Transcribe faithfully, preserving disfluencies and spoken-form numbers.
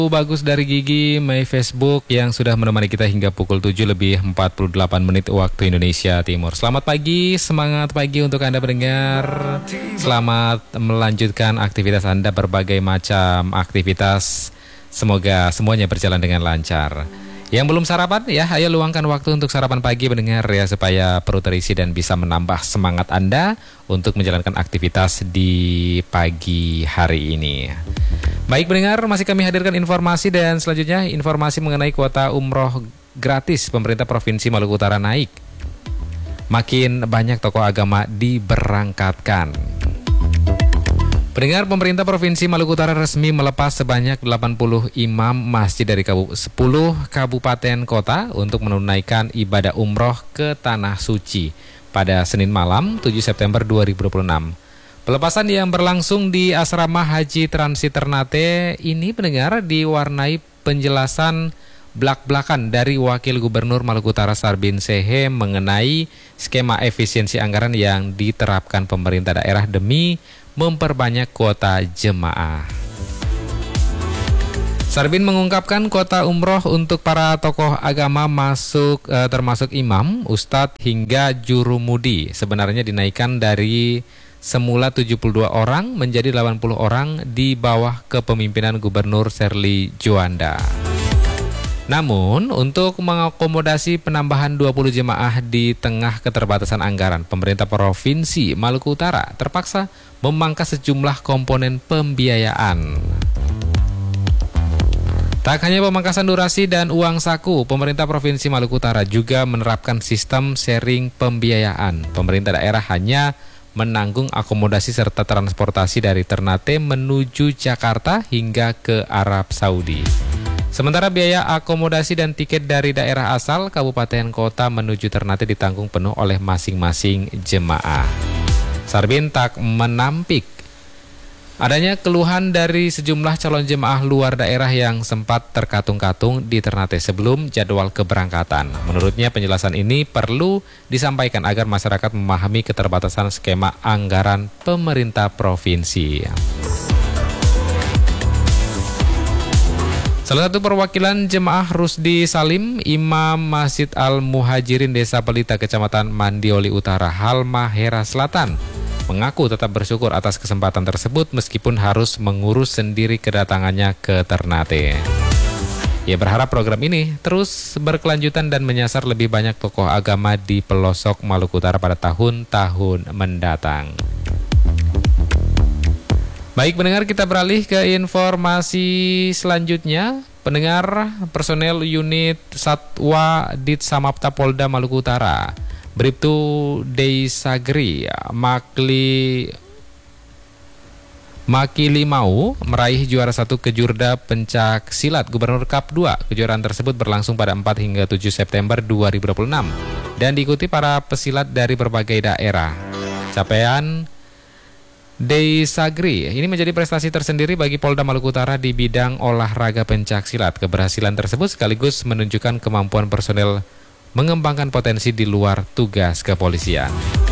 Bagus dari Gigi, My Facebook yang sudah menemani kita hingga pukul tujuh lebih empat puluh delapan menit waktu Indonesia Timur. Selamat pagi, semangat pagi untuk Anda pendengar. Selamat melanjutkan aktivitas Anda, berbagai macam aktivitas. Semoga semuanya berjalan dengan lancar. Yang belum sarapan ya, ayo luangkan waktu untuk sarapan pagi pendengar ya, supaya perut terisi dan bisa menambah semangat Anda untuk menjalankan aktivitas di pagi hari ini. Baik pendengar, masih kami hadirkan informasi dan selanjutnya informasi mengenai kuota umroh gratis pemerintah Provinsi Maluku Utara naik. Makin banyak tokoh agama diberangkatkan. Pendengar, pemerintah Provinsi Maluku Utara resmi melepas sebanyak delapan puluh imam masjid dari sepuluh kabupaten kota untuk menunaikan ibadah umroh ke Tanah Suci pada Senin malam tujuh September dua ribu dua puluh enam. Pelepasan yang berlangsung di Asrama Haji Transit Ternate ini pendengar diwarnai penjelasan belak-belakan dari Wakil Gubernur Maluku Utara Sarbin Sehe mengenai skema efisiensi anggaran yang diterapkan pemerintah daerah demi memperbanyak kuota jemaah. Sarbin mengungkapkan kuota umroh untuk para tokoh agama masuk eh, termasuk imam, ustadz hingga jurumudi sebenarnya dinaikkan dari semula tujuh puluh dua orang menjadi delapan puluh orang di bawah kepemimpinan Gubernur Serly Juanda. Namun, untuk mengakomodasi penambahan dua puluh jemaah di tengah keterbatasan anggaran, pemerintah Provinsi Maluku Utara terpaksa memangkas sejumlah komponen pembiayaan. Tak hanya pemangkasan durasi dan uang saku, pemerintah Provinsi Maluku Utara juga menerapkan sistem sharing pembiayaan. Pemerintah daerah hanya menanggung akomodasi serta transportasi dari Ternate menuju Jakarta hingga ke Arab Saudi. Sementara biaya akomodasi dan tiket dari daerah asal kabupaten kota menuju Ternate ditanggung penuh oleh masing-masing jemaah. Sarbin tak menampik adanya keluhan dari sejumlah calon jemaah luar daerah yang sempat terkatung-katung di Ternate sebelum jadwal keberangkatan. Menurutnya penjelasan ini perlu disampaikan agar masyarakat memahami keterbatasan skema anggaran pemerintah provinsi. Salah satu perwakilan jemaah Rusdi Salim, Imam Masjid Al-Muhajirin Desa Pelita, Kecamatan Mandioli Utara, Halmahera Selatan, mengaku tetap bersyukur atas kesempatan tersebut meskipun harus mengurus sendiri kedatangannya ke Ternate. Ia berharap program ini terus berkelanjutan dan menyasar lebih banyak tokoh agama di pelosok Maluku Utara pada tahun-tahun mendatang. Baik pendengar, kita beralih ke informasi selanjutnya. Pendengar, personel unit Satwa Dit Samapta Polda Maluku Utara, Bribtu Deisagri Makli Makilimau meraih juara satu kejurda pencak silat Gubernur Cup dua. Kejuaraan tersebut berlangsung pada empat hingga tujuh September dua ribu dua puluh enam dan diikuti para pesilat dari berbagai daerah. Capaian Deisagri ini menjadi prestasi tersendiri bagi Polda Maluku Utara di bidang olahraga pencak silat. Keberhasilan tersebut sekaligus menunjukkan kemampuan personel mengembangkan potensi di luar tugas kepolisian.